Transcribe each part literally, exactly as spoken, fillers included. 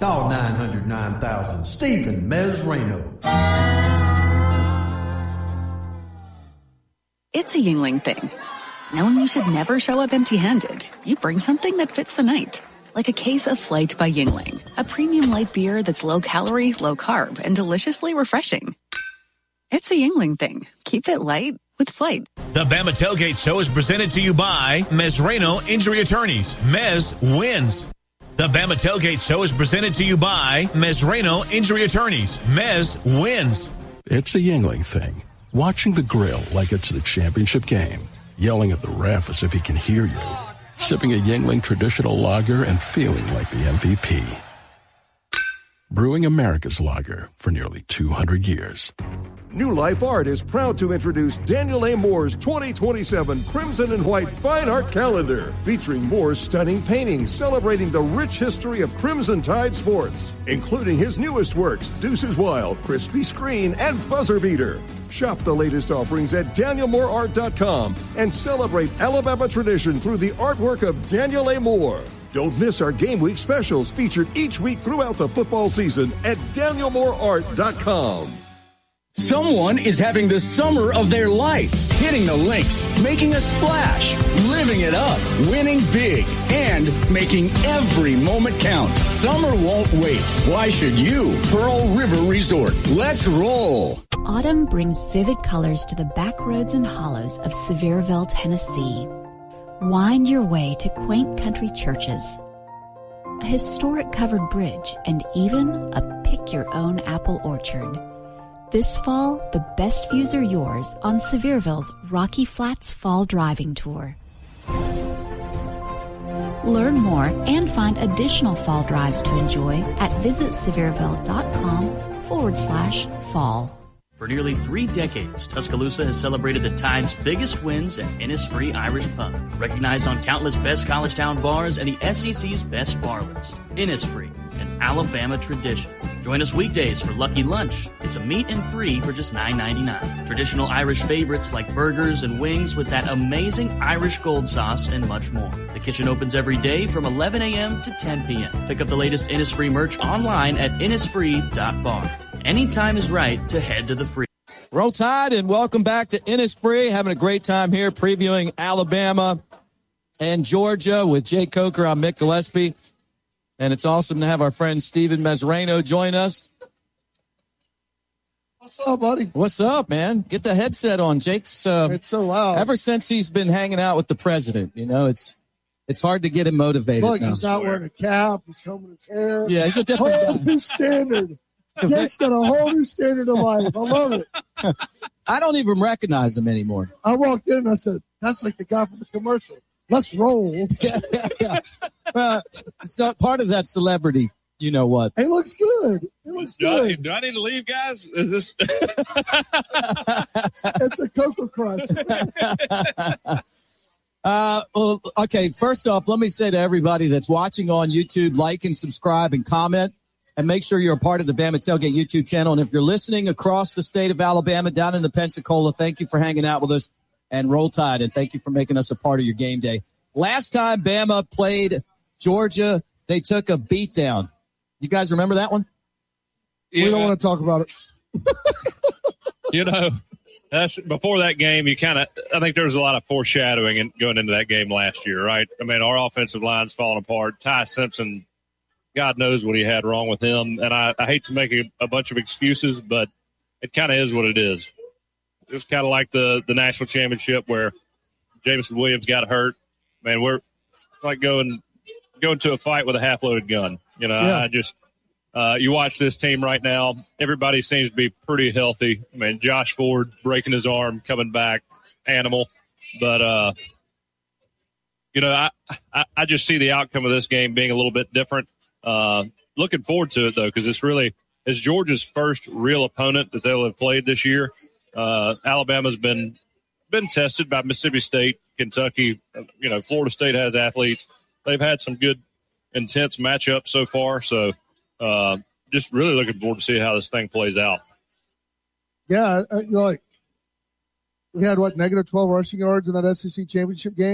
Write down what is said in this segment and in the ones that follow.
Call nine hundred nine thousand, Stephen Mesrano. It's a Yingling thing. Knowing you should never show up empty-handed, you bring something that fits the night. Like a case of Flight by Yingling, a premium light beer that's low-calorie, low-carb, and deliciously refreshing. It's a Yingling thing. Keep it light with Flight. The Bama Tailgate Show is presented to you by Mesrano Injury Attorneys. Mez wins. The Bama Tailgate Show is presented to you by Mesrano Injury Attorneys. Mez wins. It's a Yingling thing. Watching the grill like it's the championship game. Yelling at the ref as if he can hear you. Sipping a Yingling traditional lager and feeling like the M V P. Brewing America's lager for nearly two hundred years. New Life Art is proud to introduce Daniel A. Moore's twenty twenty-seven Crimson and White Fine Art Calendar, featuring Moore's stunning paintings celebrating the rich history of Crimson Tide sports, including his newest works, Deuces Wild, Crispy Screen, and Buzzer Beater. Shop the latest offerings at daniel moore art dot com and celebrate Alabama tradition through the artwork of Daniel A. Moore. Don't miss our Game Week specials featured each week throughout the football season at daniel moore art dot com. Someone is having the summer of their life, hitting the links, making a splash, living it up, winning big, and making every moment count. Summer won't wait. Why should you? Pearl River Resort. Let's roll. Autumn brings vivid colors to the back roads and hollows of Sevierville, Tennessee. Wind your way to quaint country churches, a historic covered bridge, and even a pick-your-own apple orchard. This fall, the best views are yours on Sevierville's Rocky Flats Fall Driving Tour. Learn more and find additional fall drives to enjoy at visitsevierville.com forward slash fall. For nearly three decades, Tuscaloosa has celebrated the Tide's biggest wins at Innisfree Irish Pub, recognized on countless Best College Town bars and the S E C's Best Bar List. Innisfree, an Alabama tradition. Join us weekdays for Lucky Lunch. It's a meat and three for just nine ninety-nine. Traditional Irish favorites like burgers and wings with that amazing Irish gold sauce and much more. The kitchen opens every day from eleven a.m. to ten p.m. Pick up the latest Innisfree merch online at innisfree dot bar. Anytime is right to head to the free. Roll Tide, and welcome back to Innisfree. Having a great time here previewing Alabama and Georgia with Jay Coker. I'm Mick Gillespie. And it's awesome to have our friend Stephen Mesrano join us. What's up, buddy? What's up, man? Get the headset on. Jake's uh, it's so loud. Ever since he's been hanging out with the president, you know, it's it's hard to get him motivated. Look, now. he's not wearing a cap. He's combing his hair. Yeah, he's a different whole guy. new standard. Jake's got a whole new standard of life. I love it. I don't even recognize him anymore. I walked in and I said, "That's like the guy from the commercial. Let's roll." yeah, yeah, yeah. Well, so part of that celebrity, you know what? He looks good. He looks do good. I, do I need to leave, guys? Is this? It's a Cocoa Crush. uh, well, okay. First off, let me say to everybody that's watching on YouTube, like and subscribe and comment, and make sure you're a part of the Bama Tailgate YouTube channel. And if you're listening across the state of Alabama, down in the Pensacola, thank you for hanging out with us. And Roll Tide, and thank you for making us a part of your game day. Last time Bama played Georgia, they took a beatdown. You guys remember that one? Yeah. We don't want to talk about it. You know, that's before that game. You kind of, I think there was a lot of foreshadowing in, going into that game last year, right? I mean, our offensive line's falling apart. Ty Simpson, God knows what he had wrong with him, and I, I hate to make a, a bunch of excuses, but it kind of is what it is. It's kind of like the, the national championship where Jameson Williams got hurt. Man, we're like going going to a fight with a half-loaded gun. You know, yeah. I just uh, you watch this team right now. Everybody seems to be pretty healthy. I mean, Josh Ford breaking his arm, coming back, animal. But uh, you know, I, I I just see the outcome of this game being a little bit different. Uh, looking forward to it though, because it's really it's Georgia's first real opponent that they'll have played this year. Uh, Alabama's been been tested by Mississippi State, Kentucky. You know, Florida State has athletes. They've had some good, intense matchups so far. So, uh, just really looking forward to see how this thing plays out. Yeah, like we had what negative twelve rushing yards in that S E C championship game.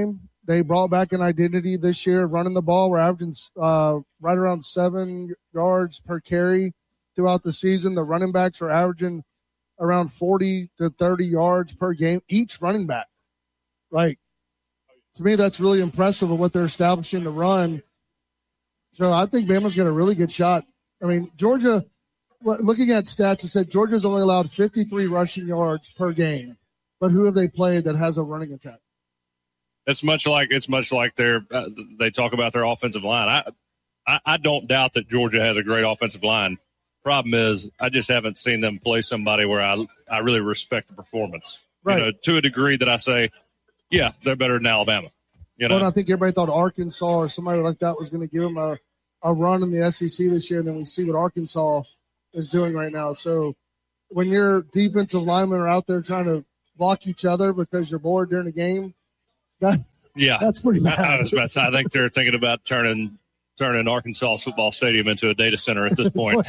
they brought back an identity this year, running the ball. We're averaging uh, right around seven yards per carry throughout the season. The running backs are averaging around forty to thirty yards per game, each running back. Like, to me, that's really impressive of what they're establishing to run. So I think Bama's got a really good shot. I mean, Georgia, looking at stats, it said Georgia's only allowed fifty-three rushing yards per game. But who have they played that has a running attack? It's much like it's much like their uh, they talk about their offensive line. I, I I don't doubt that Georgia has a great offensive line. Problem is, I just haven't seen them play somebody where I I really respect the performance. Right. You know, to a degree that I say, yeah, they're better than Alabama. You know, well, I think everybody thought Arkansas or somebody like that was going to give them a, a run in the S E C this year, and then we see what Arkansas is doing right now. So when your defensive linemen are out there trying to block each other because you're bored during the game, that yeah, that's pretty bad. I, I was about to say, I think they're thinking about turning turning Arkansas football stadium into a data center at this point.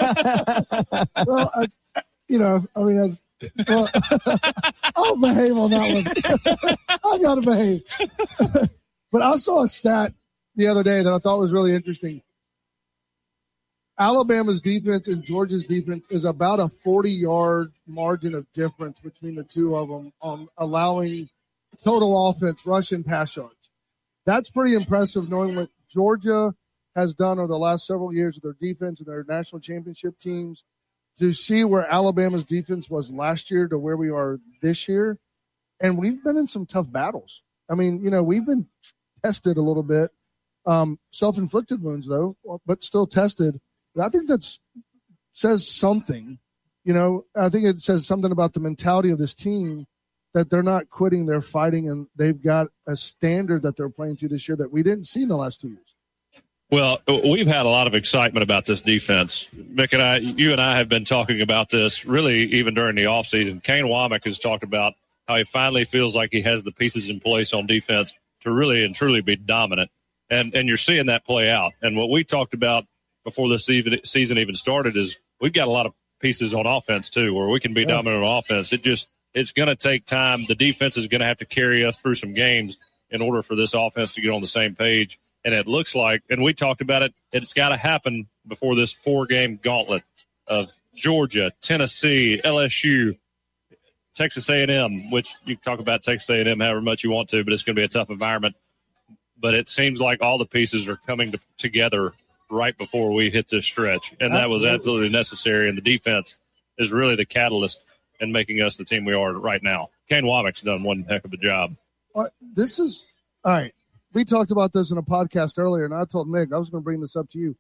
Well, I, you know, I mean, as, well, I'll behave on that one. I got to behave. But I saw a stat the other day that I thought was really interesting. Alabama's defense and Georgia's defense is about a forty-yard margin of difference between the two of them on allowing total offense, rush, and pass yards. That's pretty impressive knowing what Georgia has done over the last several years with their defense and their national championship teams. To see where Alabama's defense was last year to where we are this year. And we've been in some tough battles. I mean, you know, we've been tested a little bit. Um, self-inflicted wounds, though, but still tested. I think that says something. You know, I think it says something about the mentality of this team that they're not quitting, they're fighting, and they've got a standard that they're playing to this year that we didn't see in the last two years. Well, we've had a lot of excitement about this defense. Mick and I, you and I have been talking about this really even during the offseason. Kane Womack has talked about how he finally feels like he has the pieces in place on defense to really and truly be dominant. And and you're seeing that play out. And what we talked about before this season even started is we've got a lot of pieces on offense too where we can be yeah. dominant on offense. It just it's going to take time. The defense is going to have to carry us through some games in order for this offense to get on the same page. And it looks like, and we talked about it, it's got to happen before this four-game gauntlet of Georgia, Tennessee, L S U, Texas A and M, which you can talk about Texas A and M however much you want to, but it's going to be a tough environment. But it seems like all the pieces are coming to, together right before we hit this stretch, and that was absolutely necessary, and the defense is really the catalyst in making us the team we are right now. Kane Womack's done one heck of a job. Uh, this is – all right. We talked about this in a podcast earlier, and I told Mick I was going to bring this up to you.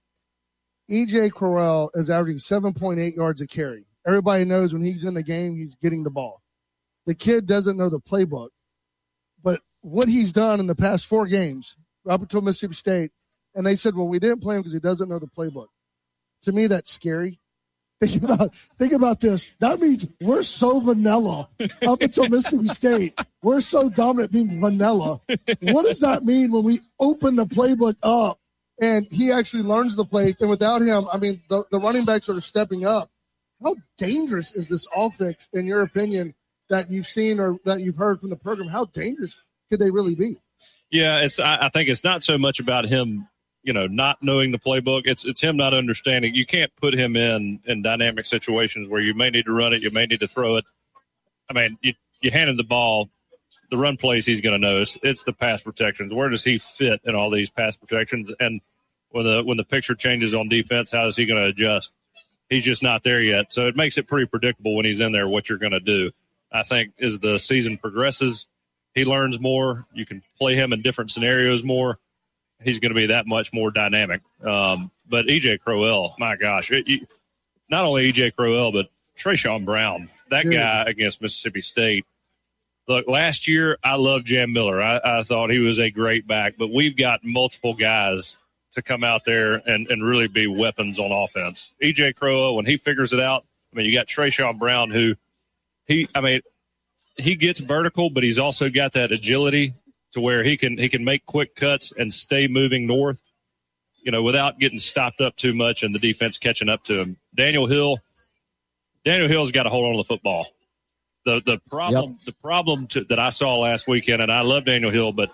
E J Crowell is averaging seven point eight yards a carry. Everybody knows when he's in the game, he's getting the ball. The kid doesn't know the playbook, but what he's done in the past four games up until Mississippi State, and they said, well, we didn't play him because he doesn't know the playbook. To me, that's scary. Think about think about this. That means we're so vanilla up until Mississippi State. We're so dominant being vanilla. What does that mean when we open the playbook up and he actually learns the plays? And without him, I mean, the, the running backs that are stepping up, how dangerous is this offense, in your opinion, that you've seen or that you've heard from the program? How dangerous could they really be? Yeah, it's. I, I think it's not so much about him, you know, not knowing the playbook. It's it's him not understanding. You can't put him in, in dynamic situations where you may need to run it, you may need to throw it. I mean, you, you hand him the ball, the run plays he's going to know. It's, it's the pass protections. Where does he fit in all these pass protections? And when the when the picture changes on defense, how is he going to adjust? He's just not there yet. So it makes it pretty predictable when he's in there what you're going to do. I think as the season progresses, he learns more. You can play him in different scenarios more. He's going to be that much more dynamic. Um, but E J Crowell, my gosh, it, you, not only E J Crowell, but Trayshawn Brown, that guy against Mississippi State. Look, last year I loved Jam Miller. I, I thought he was a great back, but we've got multiple guys to come out there and, and really be weapons on offense. E J Crowell, when he figures it out, I mean, you got Trayshawn Brown who he, I mean, he gets vertical, but he's also got that agility to where he can he can make quick cuts and stay moving north, you know, without getting stopped up too much and the defense catching up to him. Daniel Hill, Daniel Hill's got to hold on to the football. The the problem yep. the problem to, that I saw last weekend, and I love Daniel Hill, but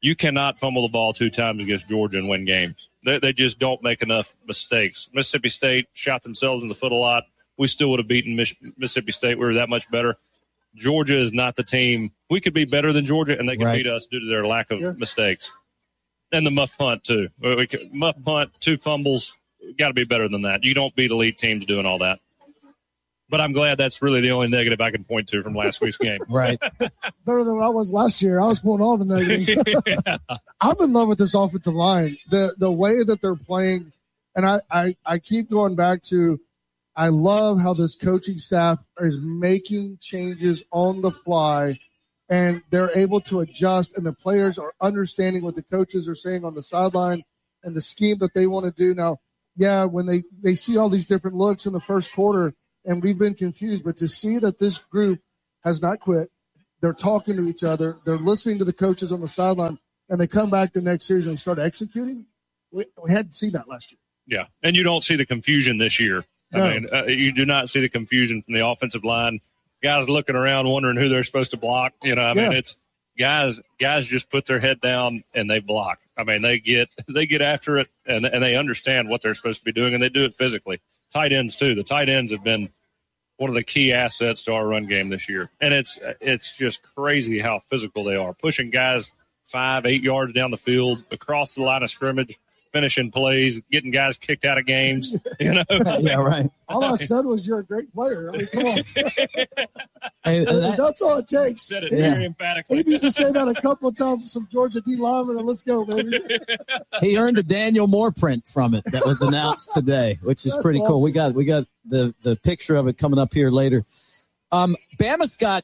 You cannot fumble the ball two times against Georgia and win games. They, they just don't make enough mistakes. Mississippi State shot themselves in the foot a lot. We still would have beaten Mich- Mississippi State. We were that much better. Georgia is not the team. We could be better than Georgia, and they can right. beat us due to their lack of yeah. mistakes. And the muff punt, too. We can, muff punt, two fumbles, got to be better than that. You don't beat elite teams doing all that. But I'm glad that's really the only negative I can point to from last week's game. Right. Better than I was last year. I was pulling all the negatives. yeah. I'm in love with this offensive line. The the way that they're playing, and I, I, I keep going back to I love how this coaching staff is making changes on the fly, and they're able to adjust, and the players are understanding what the coaches are saying on the sideline and the scheme that they want to do. Now, yeah, when they, they see all these different looks in the first quarter, and we've been confused, but to see that this group has not quit, they're talking to each other, they're listening to the coaches on the sideline, and they come back the next series and start executing, we, we hadn't seen that last year. Yeah, and you don't see the confusion this year. I no. mean, uh, you do not see the confusion from the offensive line. Guys looking around wondering who they're supposed to block. You know, I yeah. mean, it's guys guys just put their head down and they block. I mean, they get they get after it, and, and they understand what they're supposed to be doing, and they do it physically. Tight ends, too. The tight ends have been one of the key assets to our run game this year. And it's it's just crazy how physical they are, pushing guys five, eight yards down the field, across the line of scrimmage, finishing plays, getting guys kicked out of games. You know, yeah, right. All I said was you're a great player. I mean, come on. Hey, that, that's all it takes. Said it yeah. very emphatically. He needs to say that a couple of times to some Georgia D linemen, and let's go, baby. He earned a Daniel Moore print from it that was announced today, which is that's pretty cool. Awesome. We got we got the the picture of it coming up here later. Um, Bama's got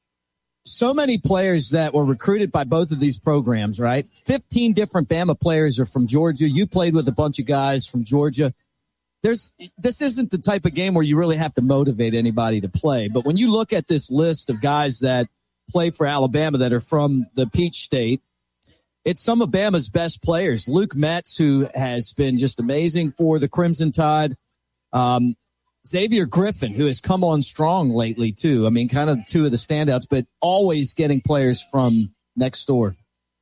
so many players that were recruited by both of these programs, right? fifteen different Bama players are from Georgia. You played with a bunch of guys from Georgia. There's, this isn't the type of game where you really have to motivate anybody to play. But when you look at this list of guys that play for Alabama that are from the Peach State, it's some of Bama's best players. Luke Metz, who has been just amazing for the Crimson Tide. Um, Xavier Griffin, who has come on strong lately, too. I mean, kind of two of the standouts, but always getting players from next door.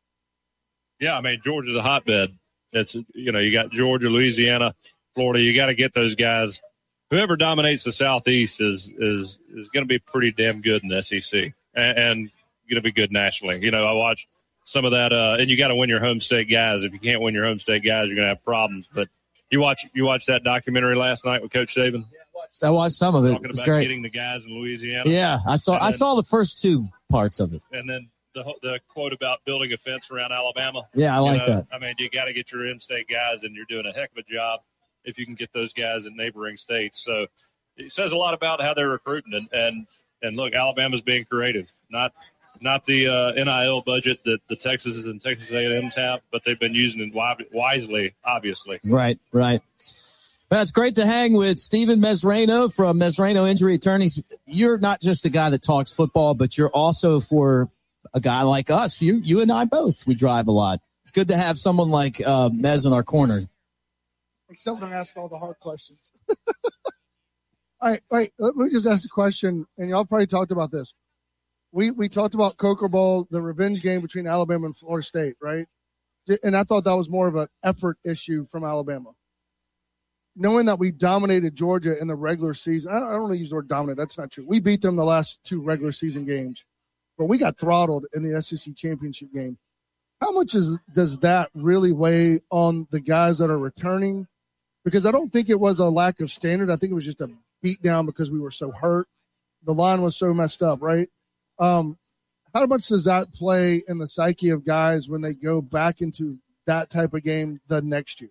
Yeah, I mean, Georgia's a hotbed. It's, you know, you got Georgia, Louisiana, Florida. You got to get those guys. Whoever dominates the Southeast is is is going to be pretty damn good in the S E C and, and going to be good nationally. You know, I watched some of that, uh, and you got to win your home state guys. If you can't win your home state guys, you're going to have problems. But you watch you watched that documentary last night with Coach Saban? I watched some of it. Talking it was about great. Getting the guys in Louisiana. Yeah, I saw. And I then, saw the first two parts of it. And then the the quote about building a fence around Alabama. Yeah, I like you know, that. I mean, you got to get your in-state guys, and you're doing a heck of a job if you can get those guys in neighboring states. So it says a lot about how they're recruiting. And and, and look, Alabama's being creative. Not not the uh, N I L budget that the Texas and Texas A and M's have, but they've been using it wisely, obviously. Right, right. Well, it's great to hang with Stephen Mesrano from Mesrano Injury Attorneys. You're not just a guy that talks football, but you're also, for a guy like us, you you and I both, we drive a lot. It's good to have someone like uh, Mez in our corner. Except when I ask all the hard questions. all right, all right, let me just ask a question, and y'all probably talked about this. We we talked about Coker Bowl, the revenge game between Alabama and Florida State, right? And I thought that was more of an effort issue from Alabama. Knowing that we dominated Georgia in the regular season, I don't want to use the word dominate. That's not true. We beat them the last two regular season games, but we got throttled in the S E C championship game. How much is, does that really weigh on the guys that are returning? Because I don't think it was a lack of standard. I think it was just a beat down because we were so hurt. The line was so messed up, right? Um, how much does that play in the psyche of guys when they go back into that type of game the next year?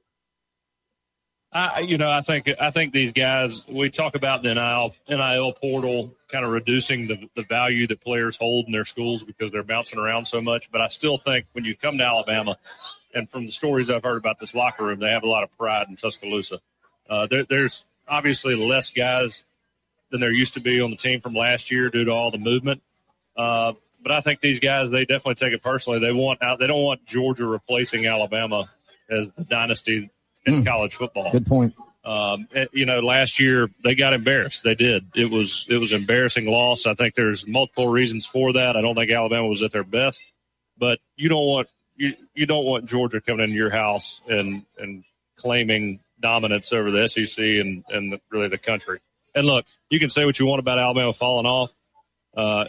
I, you know, I think I think these guys, we talk about the N I L, N I L portal kind of reducing the, the value that players hold in their schools because they're bouncing around so much. But I still think when you come to Alabama, and from the stories I've heard about this locker room, they have a lot of pride in Tuscaloosa. Uh, there, there's obviously less guys than there used to be on the team from last year due to all the movement. Uh, but I think these guys, they definitely take it personally. They want out. They don't want Georgia replacing Alabama as the dynasty in mm. college football. Good point. Um, you know, last year they got embarrassed. They did. It was it was an embarrassing loss. I think there's multiple reasons for that. I don't think Alabama was at their best, but you don't want you, you don't want Georgia coming into your house and, and claiming dominance over the S E C and, and the, really the country. And look, you can say what you want about Alabama falling off. Uh,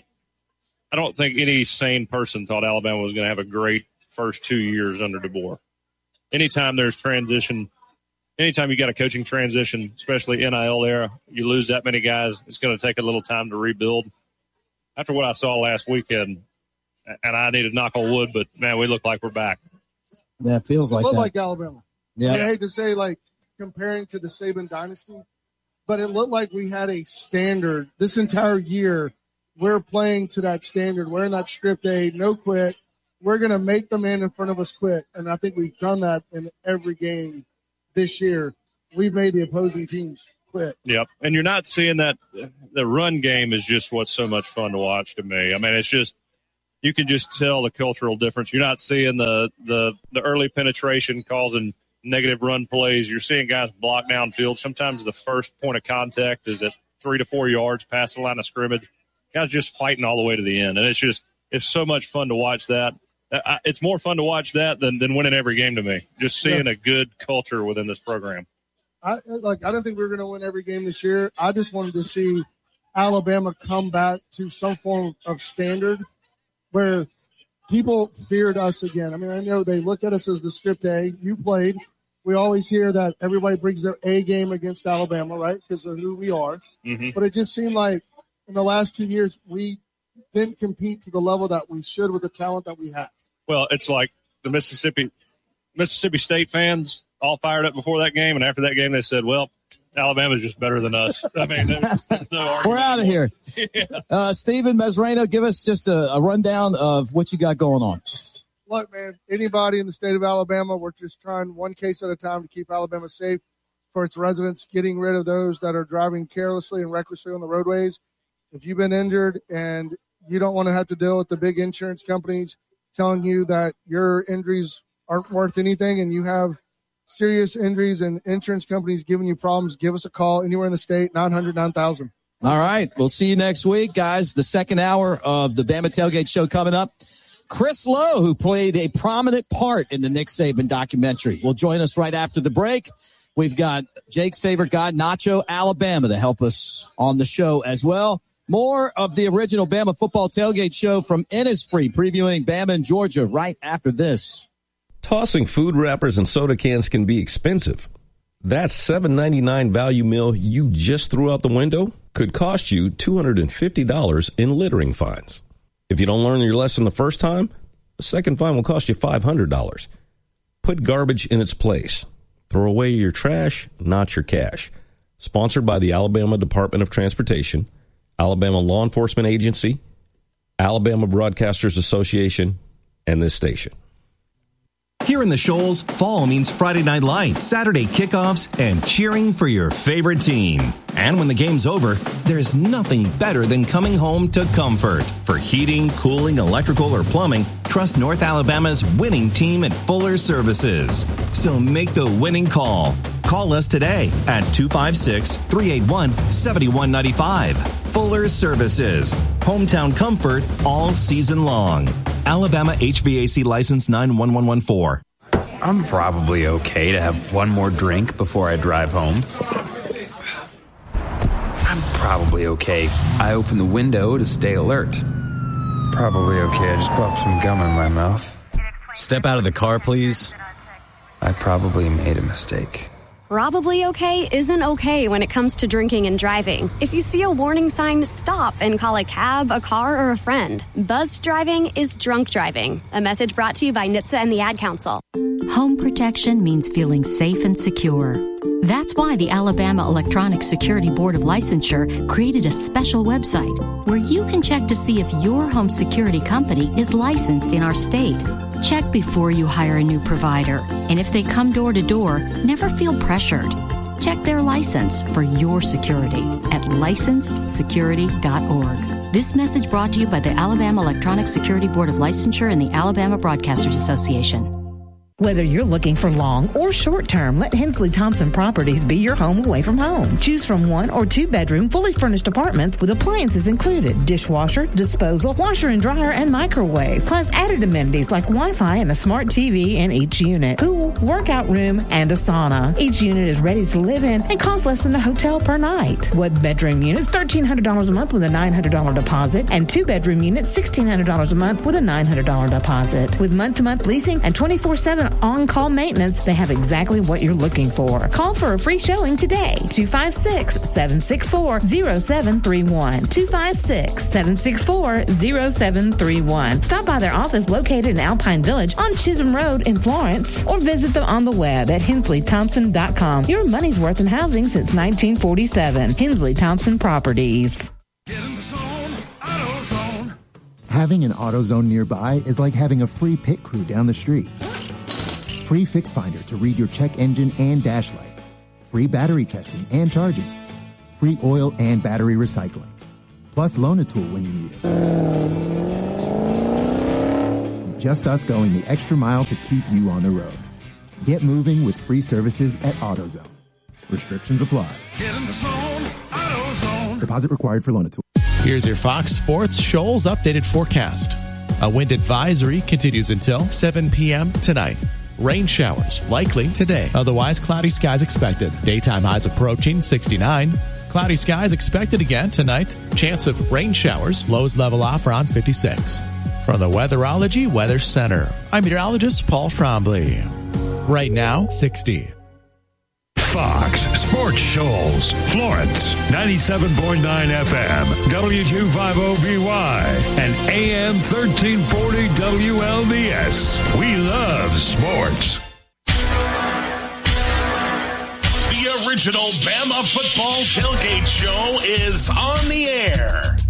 I don't think any sane person thought Alabama was going to have a great first two years under DeBoer. Anytime there's transition, anytime you got a coaching transition, especially N I L era, you lose that many guys, it's going to take a little time to rebuild. After what I saw last weekend, and I need to knock on wood, but, man, we look like we're back. Yeah, it feels like it looked that. like Alabama. Yeah. I, mean, I hate to say, like, comparing to the Saban dynasty, but it looked like we had a standard this entire year. We're playing to that standard. We're in that script A, no quit. We're going to make the man in front of us quit, and I think we've done that in every game this year. We've made the opposing teams quit. Yep, and you're not seeing that. The run game is just what's so much fun to watch to me. I mean, it's just you can just tell the cultural difference. You're not seeing the the, the early penetration causing negative run plays. You're seeing guys block downfield. Sometimes the first point of contact is at three to four yards past the line of scrimmage. Guys just fighting all the way to the end, and it's just it's so much fun to watch that. It's more fun to watch that than, than winning every game to me. Just seeing yeah. a good culture within this program. I like. I don't think we're going to win every game this year. I just wanted to see Alabama come back to some form of standard where people feared us again. I mean, I know they look at us as the script A. You played. We always hear that everybody brings their A game against Alabama, right, because of who we are. Mm-hmm. But it just seemed like in the last two years we didn't compete to the level that we should with the talent that we have. Well, it's like the Mississippi Mississippi State fans all fired up before that game, and after that game they said, well, Alabama's just better than us. I mean, there's, there's no argument. We're out of here. yeah. uh, Stephen Mesrano, give us just a, a rundown of what you got going on. Look, man, anybody in the state of Alabama, we're just trying one case at a time to keep Alabama safe for its residents, getting rid of those that are driving carelessly and recklessly on the roadways. If you've been injured and you don't want to have to deal with the big insurance companies telling you that your injuries aren't worth anything and you have serious injuries and insurance companies giving you problems, give us a call anywhere in the state, nine hundred, nine thousand. All right. We'll see you next week, guys. The second hour of the Bama Tailgate Show coming up. Chris Lowe, who played a prominent part in the Nick Saban documentary, will join us right after the break. We've got Jake's favorite guy, Nacho Alabama, to help us on the show as well. More of the original Bama Football Tailgate Show from Innisfree, previewing Bama and Georgia right after this. Tossing food wrappers and soda cans can be expensive. That seven ninety-nine value meal you just threw out the window could cost you two hundred fifty dollars in littering fines. If you don't learn your lesson the first time, the second fine will cost you five hundred dollars. Put garbage in its place. Throw away your trash, not your cash. Sponsored by the Alabama Department of Transportation, Alabama Law Enforcement Agency, Alabama Broadcasters Association, and this station. Here in the Shoals, fall means Friday Night Lights, Saturday kickoffs, and cheering for your favorite team. And when the game's over, there's nothing better than coming home to comfort. For heating, cooling, electrical, or plumbing, trust North Alabama's winning team at Fuller Services. So make the winning call. Call us today at two five six, three eight one, seven one nine five. Fuller Services. Hometown comfort all season long. Alabama H V A C license nine one one one four. I'm probably okay to have one more drink before I drive home. I'm probably okay. I open the window to stay alert. Probably okay. I just popped some gum in my mouth. Step out of the car, please. I probably made a mistake. Probably okay isn't okay when it comes to drinking and driving. If you see a warning sign, stop and call a cab, a car, or a friend. Buzzed driving is drunk driving. A message brought to you by N H T S A and the Ad Council. Home protection means feeling safe and secure. That's why the Alabama Electronic Security Board of Licensure created a special website where you can check to see if your home security company is licensed in our state. Check before you hire a new provider, and if they come door to door, never feel pressured. Check their license for your security at licensed security dot org. This message brought to you by the Alabama Electronic Security Board of Licensure and the Alabama Broadcasters Association. Whether you're looking for long or short term, let Hensley Thompson Properties be your home away from home. Choose from one or two bedroom, fully furnished apartments with appliances included. Dishwasher, disposal, washer and dryer, and microwave. Plus added amenities like Wi-Fi and a smart T V in each unit. Pool, workout room, and a sauna. Each unit is ready to live in and costs less than a hotel per night. One bedroom units, thirteen hundred dollars a month with a nine hundred dollars deposit. And two bedroom units, sixteen hundred dollars a month with a nine hundred dollars deposit. With month-to-month leasing and twenty-four seven on-call maintenance, they have exactly what you're looking for. Call for a free showing today. two five six, seven six four, zero seven three one. two five six, seven six four, zero seven three one. Stop by their office located in Alpine Village on Chisholm Road in Florence, or visit them on the web at hensley thompson dot com. Your money's worth in housing since nineteen forty-seven. Hensley Thompson Properties. Having an AutoZone nearby is like having a free pit crew down the street. Free Fix Finder to read your check engine and dash lights. Free battery testing and charging. Free oil and battery recycling. Plus Loan-A-Tool when you need it. Just us going the extra mile to keep you on the road. Get moving with free services at AutoZone. Restrictions apply. Get in the zone, AutoZone. Deposit required for Loan-A-Tool. Here's your Fox Sports Shoals updated forecast. A wind advisory continues until seven p.m. tonight. Rain showers likely today. Otherwise, cloudy skies expected. Daytime highs approaching sixty-nine. Cloudy skies expected again tonight. Chance of rain showers. Lows level off around fifty-six. From the Weatherology Weather Center, I'm meteorologist Paul Trombley. Right now, sixty. Fox Sports Shoals, Florence, ninety-seven point nine F M, W two fifty B Y, and A M thirteen forty W L V S. We love sports. The original Bama Football Tailgate Show is on the air.